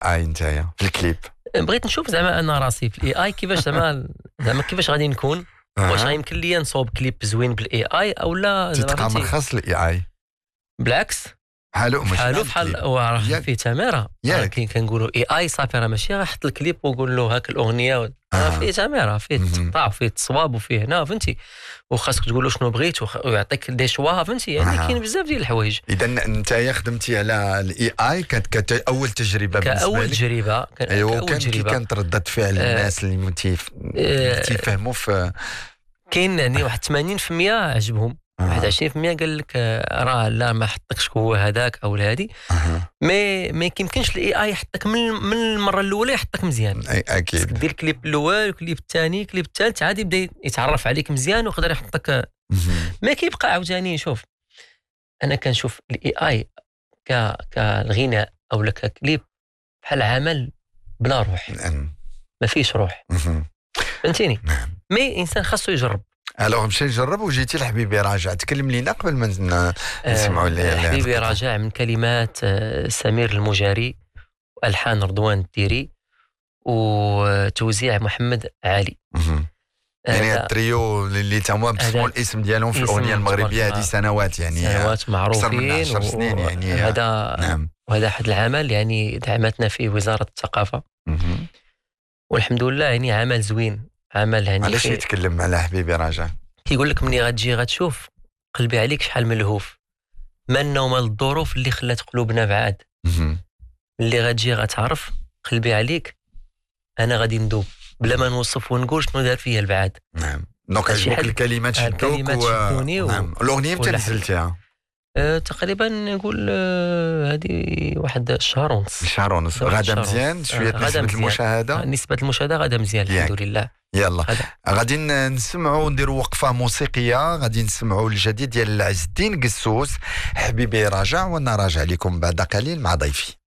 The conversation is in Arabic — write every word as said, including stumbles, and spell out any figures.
اي نتايا في الكليب؟ بغيت نشوف زعما انا راسي في الاي اي كيفاش زعما زعما كيفاش غادي نكون. واش غيمكن ليا نصوب كليب زوين بالاي اي او لا؟ تتقى من خاص الاي اي بالعكس حالو ماشي حالو بحال راه فيه تماره. كاين كنقولوا اي اي صافي راه ماشي غنحط الكليب ونقول له هاك الاغنيه راه فيه تماره، فيه تقطع وفيه التصواب وفيه هنا فهمتي، وخاصك تقول له شنو بغيت ويعطيك دي شوا فهمتي. يعني كاين بزاف ديال الحوايج. اذا انت خدمتي على الاي اي كانت اول تجربه بالنسبه لك؟ كاول تجربه ايوا كان كي كانت رده فعل الناس اللي تيفهموا في كاين يعني واحد ثمانين بالمئة عجبهم، واحد عشرين بالمئة قال لك راه لا ما حطكش هو هذاك او هذه. مي ما يمكنش الاي اي يحطك من من المره الاولى يحطك مزيان. اكيد دير الكليب الاول والكليب الثاني الكليب الثالث عاد يبدا يتعرف عليك مزيان ويقدر يحطك. ما كيبقى عاوتاني. شوف انا كنشوف الاي اي ك كالغناء او لك كليب بحال عمل بلا روح. نعم ما فيش روح فهمتيني. نعم مي الانسان خاصو يجرب. الوغ مشي نجرب وجيتي لحبيبي راجع. تكلم لينا قبل ما نسمعوا اللي حبيبي راجع من كلمات سمير المجاري والحان رضوان الديري وتوزيع محمد علي. يعني التريو اللي تما بسموا الاسم ديالهم في الاغنيه المغربيه هذه سنوات، يعني سنوات معروفين عشر سنين يعني هذا. نعم وهذا احد العمل يعني دعمتنا فيه وزاره الثقافه والحمد لله. يعني عمل زوين، عمل يعني علاش يتكلم على حبيبي راجع؟ كيقول لك ملي غتجي غتشوف قلبي عليك شحال ملهوف، مالنا ومال الظروف اللي خلات قلوبنا بعاد. اللي غتجي غتعرف قلبي عليك انا غادي ندوب بلا ما نوصف ونقول شنو دار فيا البعاد. نعم دونك عجبوك الكلمات شدوك و... نعم. الاغنيه متى نزلتيها؟ أه تقريبا نقول هذه أه واحد شهر ونص. شهر ونص غادا مزيان شويه أه نسبه مزيان. المشاهده نسبه المشاهده غادا مزيان الحمد لله. يلا غادي نسمعوا نديروا وقفه موسيقيه، غادي نسمعوا الجديد ديال عز الدين قسوس حبيبي راجع، وانا راجع لكم بعد قليل مع ضيفي.